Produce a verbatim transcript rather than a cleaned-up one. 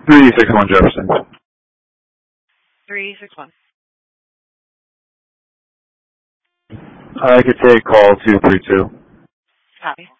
three six one Jefferson. three six one. I could take call two three two. Copy.